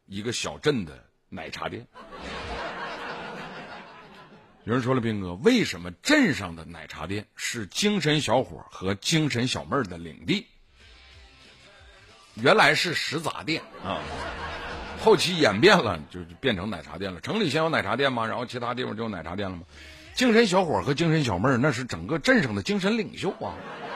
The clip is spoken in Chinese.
一个小镇的奶茶店。有人说了，斌哥，为什么镇上的奶茶店是精神小伙和精神小妹儿的领地？原来是食杂店啊，后期演变了，就变成奶茶店了。城里先有奶茶店吗？然后其他地方就有奶茶店了吗？精神小伙和精神小妹儿那是整个镇上的精神领袖啊。